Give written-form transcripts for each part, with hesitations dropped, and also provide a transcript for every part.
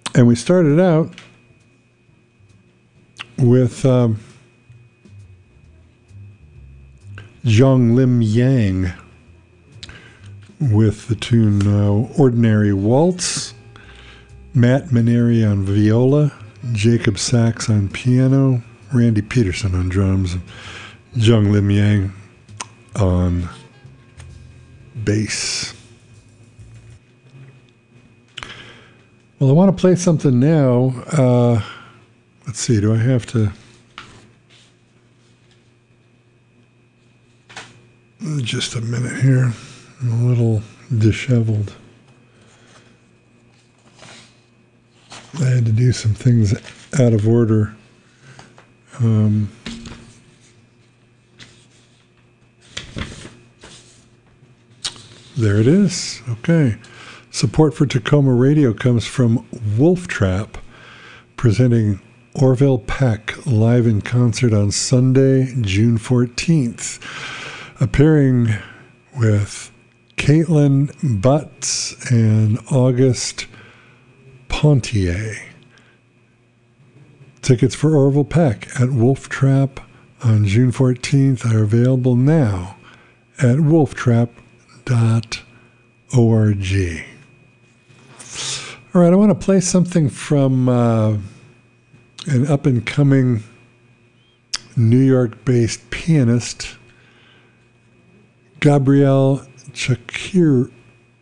And we started out with Zhang Lim Yang with the tune Ordinary Waltz, Matt Maneri on viola, Jacob Sachs on piano, Randy Peterson on drums, Zhang Lim Yang on bass. Well, I want to play something now. Let's see, do I have to... Just a minute here. I'm a little disheveled. I had to do some things out of order. There it is. Okay. Support for Tacoma Radio comes from Wolf Trap, presenting Orville Peck live in concert on Sunday, June 14th, appearing with Caitlin Butts and August Pontier. Tickets for Orville Peck at Wolf Trap on June 14th are available now at wolftrap.org. All right, I want to play something from an up-and-coming New York-based pianist, Gabrielle Chakirji.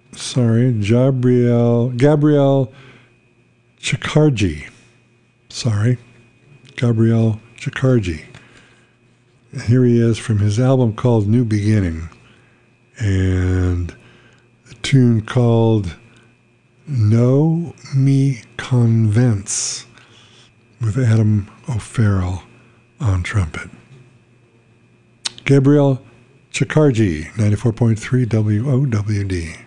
Gabrielle Chakirji. Here he is from his album called New Beginning, and the tune called No Me Convence with Adam O'Farrell on trumpet. Gabrielle Chakirji, 94.3 WOWD.